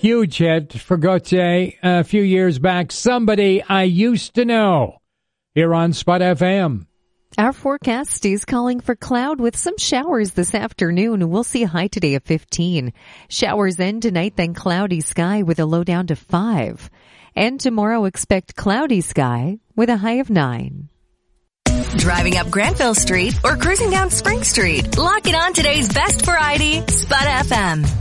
Huge hit for Gautier a few years back. Somebody I Used to Know here on Spot FM. Our forecast is calling for cloud with some showers this afternoon. We'll see a high today of 15. Showers end tonight, then cloudy sky with a low down to 5. And tomorrow expect cloudy sky with a high of 9. Driving up Granville Street or cruising down Spring Street. Lock it on today's best variety, Spot FM.